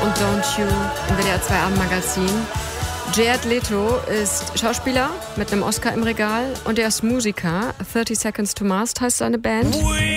und Don't You im WDR 2 Abendmagazin. Jared Leto ist Schauspieler mit einem Oscar im Regal und er ist Musiker. 30 Seconds to Mars heißt seine Band.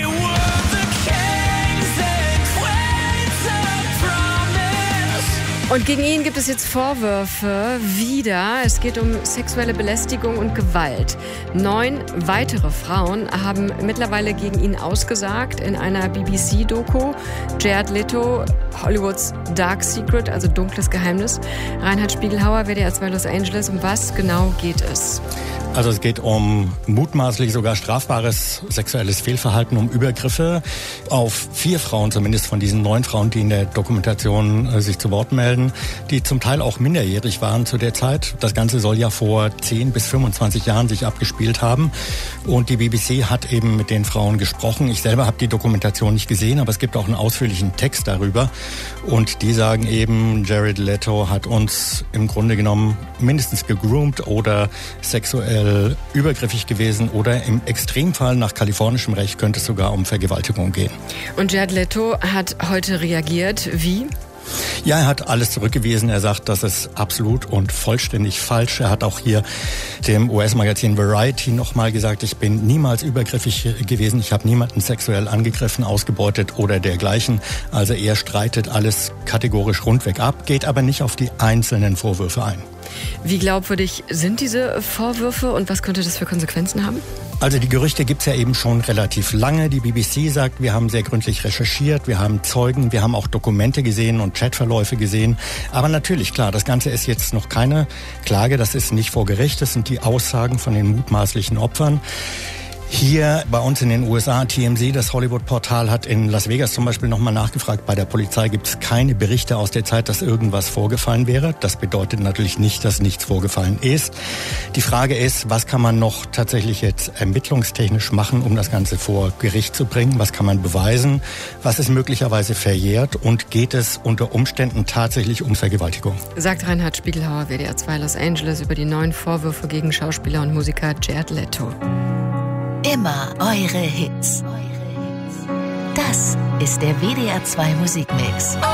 Und gegen ihn gibt es jetzt Vorwürfe wieder. Es geht um sexuelle Belästigung und Gewalt. 9 weitere Frauen haben mittlerweile gegen ihn ausgesagt in einer BBC-Doku. Jared Leto, Hollywoods Dark Secret, also dunkles Geheimnis. Reinhard Spiegelhauer, WDR 2 Los Angeles. Um was genau geht es? Also es geht um mutmaßlich sogar strafbares sexuelles Fehlverhalten, um Übergriffe auf 4 Frauen, zumindest von diesen 9 Frauen, die in der Dokumentation sich zu Wort melden, die zum Teil auch minderjährig waren zu der Zeit. Das Ganze soll ja vor 10 bis 25 Jahren sich abgespielt haben. Und die BBC hat eben mit den Frauen gesprochen. Ich selber habe die Dokumentation nicht gesehen, aber es gibt auch einen ausführlichen Text darüber. Und die sagen eben, Jared Leto hat uns im Grunde genommen mindestens gegroomt oder sexuell übergriffig gewesen oder im Extremfall nach kalifornischem Recht könnte es sogar um Vergewaltigung gehen. Und Jared Leto hat heute reagiert. Wie? Ja, er hat alles zurückgewiesen. Er sagt, das ist absolut und vollständig falsch. Er hat auch hier dem US-Magazin Variety nochmal gesagt, ich bin niemals übergriffig gewesen. Ich habe niemanden sexuell angegriffen, ausgebeutet oder dergleichen. Also er streitet alles kategorisch rundweg ab, geht aber nicht auf die einzelnen Vorwürfe ein. Wie glaubwürdig sind diese Vorwürfe und was könnte das für Konsequenzen haben? Also die Gerüchte gibt's ja eben schon relativ lange. Die BBC sagt, wir haben sehr gründlich recherchiert, wir haben Zeugen, wir haben auch Dokumente gesehen und Chatverläufe gesehen. Aber natürlich, klar, das Ganze ist jetzt noch keine Klage, das ist nicht vor Gericht, das sind die Aussagen von den mutmaßlichen Opfern. Hier bei uns in den USA, TMZ, das Hollywood-Portal, hat in Las Vegas zum Beispiel nochmal nachgefragt. Bei der Polizei gibt es keine Berichte aus der Zeit, dass irgendwas vorgefallen wäre. Das bedeutet natürlich nicht, dass nichts vorgefallen ist. Die Frage ist, was kann man noch tatsächlich jetzt ermittlungstechnisch machen, um das Ganze vor Gericht zu bringen? Was kann man beweisen? Was ist möglicherweise verjährt? Und geht es unter Umständen tatsächlich um Vergewaltigung? Sagt Reinhard Spiegelhauer, WDR 2 Los Angeles, über die 9 Vorwürfe gegen Schauspieler und Musiker Jared Leto. Immer eure Hits. Das ist der WDR 2 Musikmix.